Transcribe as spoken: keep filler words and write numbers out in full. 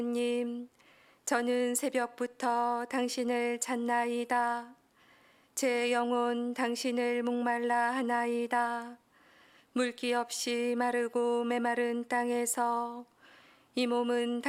님, 저는 새벽부터 당신을 찾나이다. 제 영혼 당신을 목말라 하나이다. 물기 없이 마르고 메마른 땅에서 이 몸은